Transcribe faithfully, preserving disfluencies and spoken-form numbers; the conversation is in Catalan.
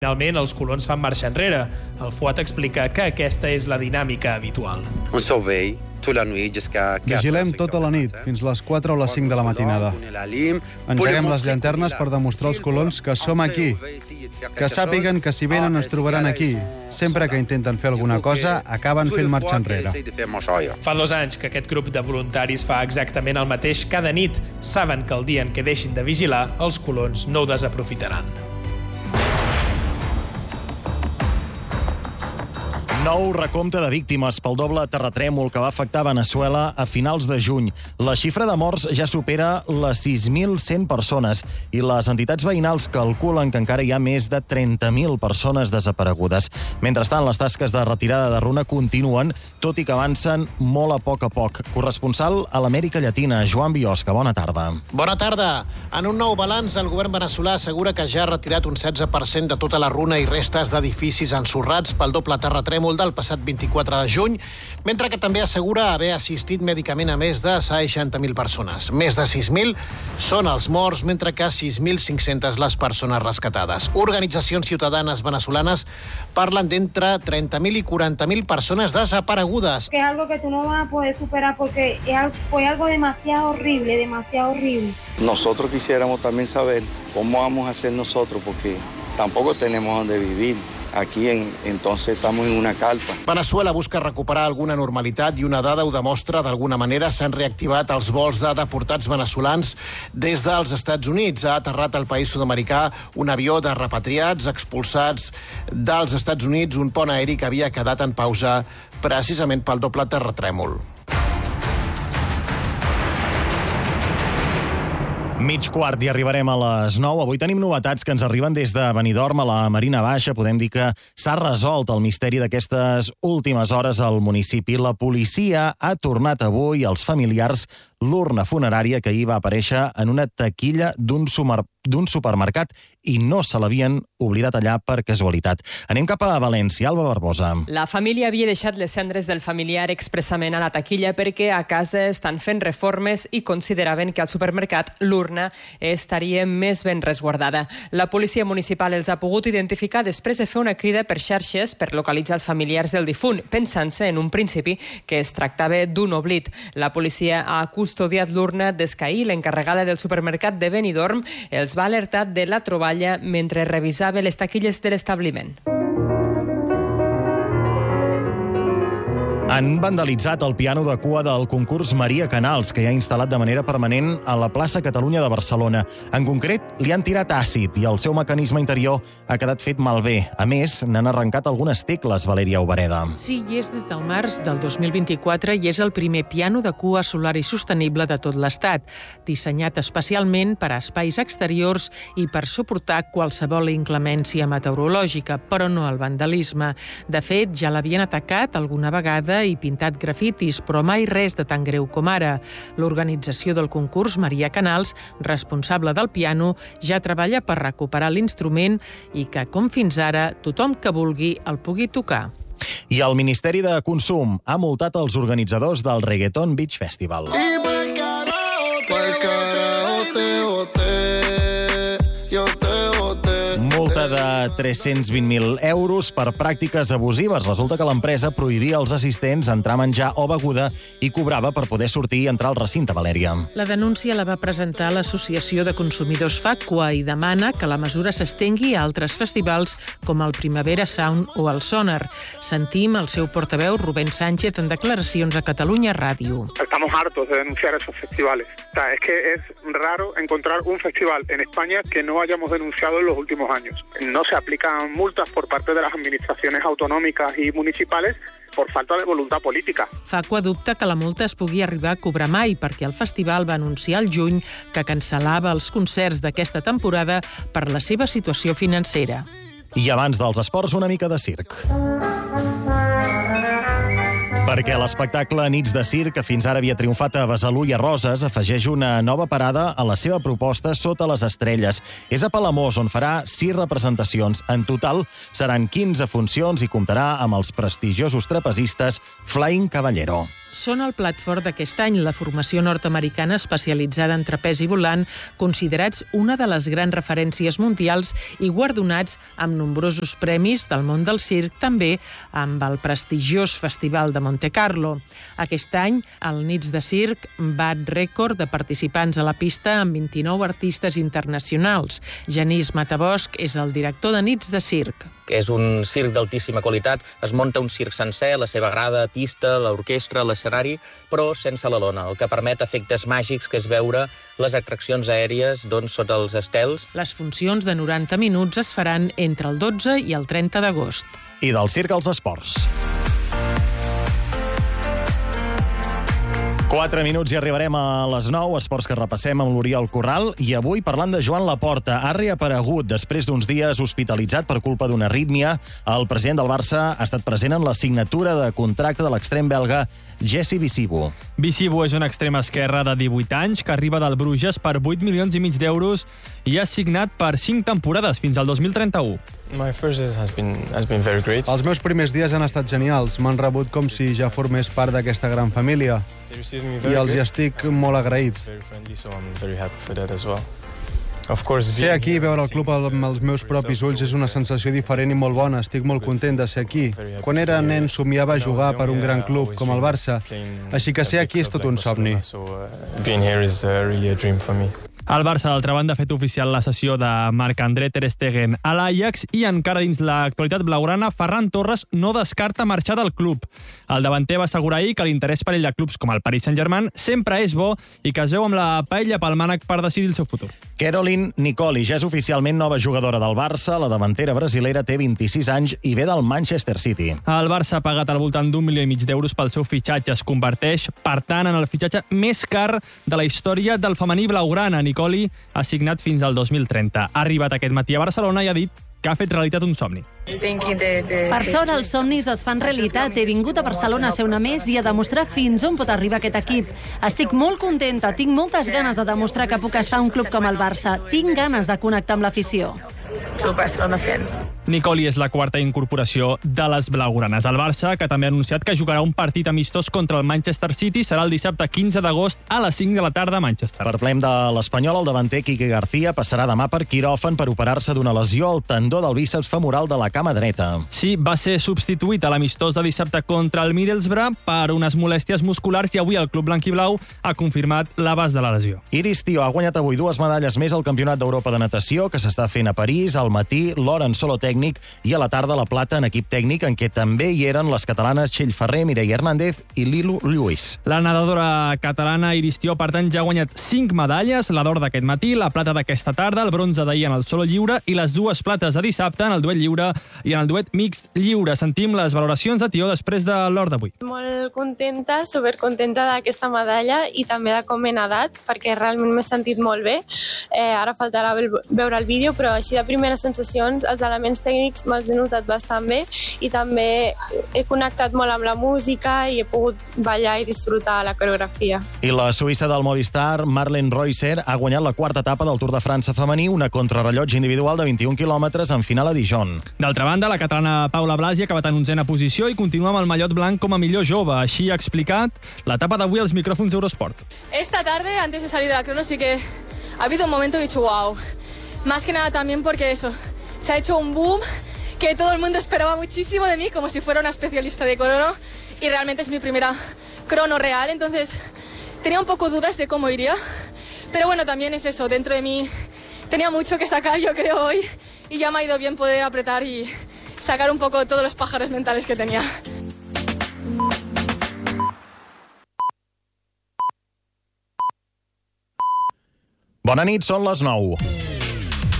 Finalment, els colons fan marxa enrere. El F U A T explica que aquesta és la dinàmica habitual. Un servei tota la nit. Vigilem tota la nit, fins les quatre o les cinc de la matinada. Engeguem les llanternes per demostrar als colons que som aquí, que sàpiguen que si venen ens trobaran aquí. Sempre que intenten fer alguna cosa, acaben fent marxa enrere. Fa dos anys que aquest grup de voluntaris fa exactament el mateix cada nit. Saben que el dia en què deixin de vigilar, els colons no ho desaprofitaran. Nou recompte de víctimes pel doble terratrèmol que va afectar Veneçuela a finals de juny. La xifra de morts ja supera les sis mil cent persones i les entitats veïnals calculen que encara hi ha més de trenta mil persones desaparegudes. Mentrestant, les tasques de retirada de runa continuen, tot i que avancen molt a poc a poc. Corresponsal a l'Amèrica Llatina, Joan Biosca, bona tarda. Bona tarda. En un nou balanç, el govern veneçolà assegura que ja ha retirat un setze per cent de tota la runa i restes d'edificis ensorrats pel doble terratrèmol del passat vint-i-quatre de juny, mentre que també assegura haver assistit mèdicament a més de seixanta mil persones. Més de sis mil són els morts, mentre que sis mil cinc-centes les persones rescatades. Organitzacions ciutadanes venezolanes parlen d'entre trenta mil i quaranta mil persones desaparegudes. Que es algo que tú no vas a poder superar porque fue algo demasiado horrible, demasiado horrible. Nosotros quisiéramos también saber cómo vamos a hacer nosotros, porque tampoco tenemos donde vivir. Aquí, en, entonces, estamos en una carpa. Veneçuela busca recuperar alguna normalitat i una dada ho demostra. D'alguna manera s'han reactivat els vols de deportats veneçolans des dels Estats Units. Ha aterrat al país sud-americà un avió de repatriats expulsats dels Estats Units, un pont aeri que havia quedat en pausa precisament pel doble terratrèmol. Mig quart i arribarem a les nou. Avui tenim novetats que ens arriben des de Benidorm a la Marina Baixa. Podem dir que s'ha resolt el misteri d'aquestes últimes hores al municipi. La policia ha tornat avui als familiars l'urna funerària que ahir va aparèixer en una taquilla d'un sumar d'un supermercat i no se l'havien oblidat allà per casualitat. Anem cap a València, Alba Barbosa. La família havia deixat les cendres del familiar expressament a la taquilla perquè a casa estan fent reformes i consideraven que al supermercat l'urna estaria més ben resguardada. La policia municipal els ha pogut identificar després de fer una crida per xarxes per localitzar els familiars del difunt, pensant-se en un principi que es tractava d'un oblit. La policia ha custodiat l'urna des que ahir l'encarregada del supermercat de Benidorm els va alertar de la troballa mentre revisava les taquilles de l'establiment. Han vandalitzat el piano de cua del concurs Maria Canals, que hi ha instal·lat de manera permanent a la plaça Catalunya de Barcelona. En concret, li han tirat àcid i el seu mecanisme interior ha quedat fet malbé. A més, n'han arrencat algunes tecles, Valèria Obereda. Sí, i és des del març del dos mil vint-i-quatre i és el primer piano de cua solar i sostenible de tot l'Estat, dissenyat especialment per a espais exteriors i per suportar qualsevol inclemència meteorològica, però no el vandalisme. De fet, ja l'havien atacat alguna vegada i pintat grafitis, però mai res de tan greu com ara. L'organització del concurs, Maria Canals, responsable del piano, ja treballa per recuperar l'instrument i que, com fins ara, tothom que vulgui el pugui tocar. I el Ministeri de Consum ha multat els organitzadors del Reggaeton Beach Festival. Multa de tres-cents vint mil euros per pràctiques abusives. Resulta que l'empresa prohibia als assistents entrar a menjar o beguda i cobrava per poder sortir i entrar al recinte, Valèria. La denúncia la va presentar l'Associació de Consumidors Facua i demana que la mesura s'estengui a altres festivals com el Primavera Sound o el Sonar. Sentim el seu portaveu, Rubén Sánchez, en declaracions a Catalunya Ràdio. Estamos hartos de denunciar esos festivales. O sea, es que es raro encontrar un festival en España que no hayamos denunciado en los últimos años. No se aplican multas por parte de las administraciones autonómicas y municipales por falta de voluntad política. Facua dubta que la multa es pugui arribar a cobrar mai perquè el festival va anunciar al juny que cancel·lava els concerts d'aquesta temporada per la seva situació financera. I abans dels esports, una mica de circ. Perquè l'espectacle Nits de Circ, que fins ara havia triomfat a Besalú i a Roses, afegeix una nova parada a la seva proposta Sota les estrelles. És a Palamós, on farà sis representacions. En total, seran quinze funcions i comptarà amb els prestigiosos trapezistes Flying Caballero. són el plat fort d'aquest any. La formació nord-americana especialitzada en trapezi volant, considerats una de les grans referències mundials i guardonats amb nombrosos premis del món del circ, també amb el prestigiós Festival de Monte Carlo. Aquest any, el Nits de Circ bat rècord de participants a la pista amb vint-i-nou artistes internacionals. Genís Matabosch és el director de Nits de Circ. És un circ d'altíssima qualitat, es munta un circ sencer, la seva grada, pista, l'orquestra, l'escenari, però sense la lona, el que permet efectes màgics, que és veure les atraccions aèries doncs, sota els estels. Les funcions de noranta minuts es faran entre el dotze i el trenta d'agost. I del circ als esports. Quatre minuts i arribarem a les nou, esports que repassem amb l'Oriol Corral, i avui parlant de Joan Laporta. Ha reaparegut després d'uns dies hospitalitzat per culpa d'una arrítmia. El president del Barça ha estat present en la signatura de contracte de l'extrem belga Jesse Visibu. Visibu és un extrem esquerre de divuit anys que arriba del Bruges per vuit milions i mig d'euros i ha signat per cinc temporades fins al dos mil trenta-u. My first days has been, has been very great. Els meus primers dies han estat genials. M'han rebut com si ja formés part d'aquesta gran família. I els hi estic molt agraït. Ser aquí i veure el club amb els meus propis ulls és una sensació diferent i molt bona. Estic molt content de ser aquí. Quan era nen somiava jugar per un gran club com el Barça, així que ser aquí és tot un somni. El Barça, d'altra banda, ha fet oficial la cessió de Marc-André ter Stegen a l'Ajax i encara dins l'actualitat blaugrana, Ferran Torres no descarta marxar del club. El davanter va assegurar ahir que l'interès per ell de clubs com el Paris Saint-Germain sempre és bo i que es veu amb la paella pel mànec per decidir el seu futur. Caroline Nicoli ja és oficialment nova jugadora del Barça. La davantera brasilera té vint-i-sis anys i ve del Manchester City. El Barça ha pagat al voltant d'un milió i mig d'euros pel seu fitxatge. Es converteix, per tant, en el fitxatge més car de la història del femení blaugrana. Nicoli ha signat fins al dos mil trenta. Ha arribat aquest matí a Barcelona i ha dit que ha fet realitat un somni. Per sort, els somnis es fan realitat. He vingut a Barcelona a ser una més i a demostrar fins on pot arribar aquest equip. Estic molt contenta, tinc moltes ganes de demostrar que puc estar a un club com el Barça. Tinc ganes de connectar amb l'afició. Nicoli és la quarta incorporació de les blaugranes. El Barça, que també ha anunciat que jugarà un partit amistós contra el Manchester City, serà el dissabte quinze d'agost a les cinc de la tarda a Manchester. Parlem de l'Espanyol. El davanter Quique García passarà demà per quiròfan per operar-se d'una lesió al tendó del bíceps femoral de la cama dreta. Sí, va ser substituït a l'amistós de dissabte contra el Middlesbrough per unes molèsties musculars i avui el club blanquiblau ha confirmat l'abast de la lesió. Iris Tio ha guanyat avui dues medalles més al Campionat d'Europa de Natació, que s'està fent a París. Al matí, l'or en solo tècnic i a la tarda la plata en equip tècnic, en què també hi eren les catalanes Txell Ferrer, Mireia Hernández i Lilu Lluís. La nedadora catalana Iris Tio, per tant, ja ha guanyat cinc medalles, la d'or d'aquest matí, la plata d'aquesta tarda, el bronze d'ahir en el solo lliure i les dues plates de dissabte en el duet lliure i en el duet mixt lliure. Sentim les valoracions de Tio després de l'or d'avui. Molt contenta, supercontenta d'aquesta medalla i també de com he nedat, perquè realment m'he sentit molt bé. Eh, ara faltarà veure el vídeo, però així de primeres sensacions, els elements tècnics me'ls he notat bastant bé i també he connectat molt amb la música i he pogut ballar i disfrutar la coreografia. I la suïssa del Movistar, Marlen Reusser, ha guanyat la quarta etapa del Tour de França femení, una contrarrellotge individual de vint-i-un quilòmetres en final a Dijon. D'altra banda, la catalana Paula Blasi ha acabat en onzena posició i continua amb el mallot blanc com a millor jove. Així ha explicat l'etapa d'avui als micròfons d'Eurosport. Esta tarde, antes de salir de la crono, sí que ha habido un momento que he dicho wow. Más que nada también porque eso, se ha hecho un boom que todo el mundo esperaba muchísimo de mí, como si fuera una especialista de crono, y realmente es mi primera crono real, entonces tenía un poco dudas de cómo iría, pero bueno, también es eso, dentro de mí tenía mucho que sacar, yo creo, hoy, y ya me ha ido bien poder apretar y sacar un poco todos los pájaros mentales que tenía. Bona nit, són les nou.